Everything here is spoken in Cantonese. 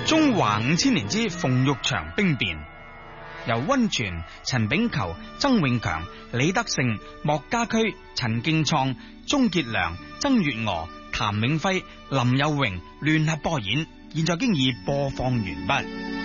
中華5000年之馮玉祥兵變，由溫泉、陳炳球、曾永強、李德勝、莫家駒、陳敬創、鍾傑良、曾月娥、譚永輝、林有榮聯合播演，現在經已播放完畢。